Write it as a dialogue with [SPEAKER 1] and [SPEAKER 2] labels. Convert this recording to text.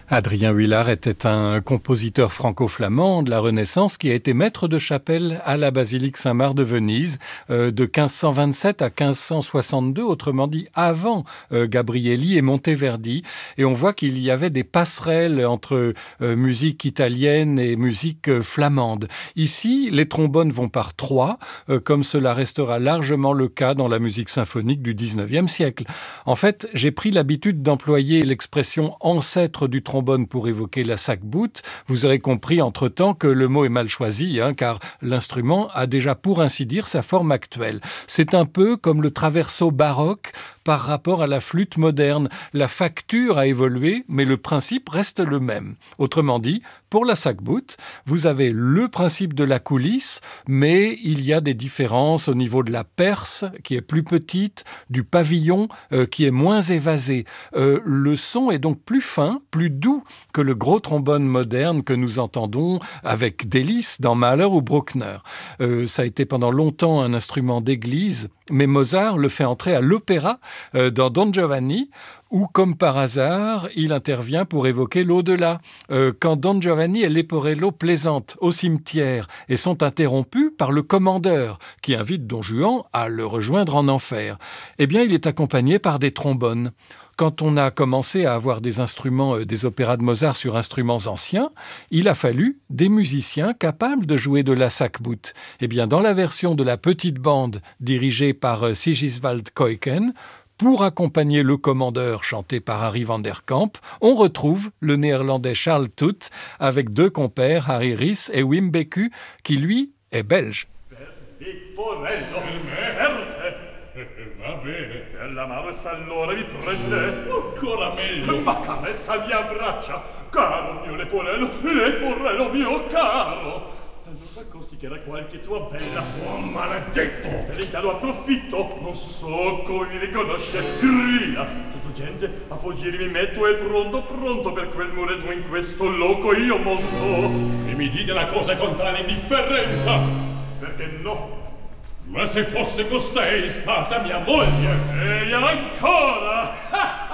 [SPEAKER 1] Adrien Huillard était un compositeur franco-flamand de la Renaissance qui a été maître de chapelle à la basilique Saint-Marc de Venise de 1527 à 1562, autrement dit avant Gabrieli et Monteverdi. Et on voit qu'il y avait des passerelles entre musique italienne et musique flamande. Ici, les trombones vont par trois, comme cela restera largement le cas dans la musique symphonique du XIXe siècle. En fait, j'ai pris l'habitude d'employer l'expression ancêtre du trombone pour évoquer la sac-boute. Vous aurez compris entre-temps que le mot est mal choisi, car l'instrument a déjà pour ainsi dire sa forme actuelle. C'est un peu comme le traverso baroque par rapport à la flûte moderne. La facture a évolué, mais le principe reste le même. Autrement dit, pour la sac-boute, vous avez le principe de la coulisse, mais il y a des différences au niveau de la perce, qui est plus petite, du pavillon, qui est moins évasé. Le son est donc plus fin, plus doux que le gros trombone moderne que nous entendons avec délice dans Mahler ou Bruckner. Ça a été pendant longtemps un instrument d'église, mais Mozart le fait entrer à l'opéra dans Don Giovanni, où, comme par hasard, il intervient pour évoquer l'au-delà. Quand Don Giovanni et Leporello plaisantent au cimetière et sont interrompus par le commandeur, qui invite Don Juan à le rejoindre en enfer, eh bien, il est accompagné par des trombones. Quand on a commencé à avoir des instruments des opéras de Mozart sur instruments anciens, il a fallu des musiciens capables de jouer de la sac-boute. Eh bien, dans la version de la petite bande dirigée par Sigiswald Keuken, pour accompagner le commandeur chanté par Harry van der Kamp, on retrouve le néerlandais Charles Toet avec deux compères, Harry Ries et Wim Beku, qui lui est belge.
[SPEAKER 2] Va bene, per la marsa allora mi prende ancora meglio, ma carezza mia braccia, caro mio leporello mio caro. Allora considera qualche tua bella. Oh maledetto, te regalo approfitto, non so come mi riconosce, grida, stato gente a fuggire mi metto e pronto per quel muretto in questo loco io monto. E mi dite la cosa con tale indifferenza, perché no? Ma se fosse costei stata mia moglie! E ancora!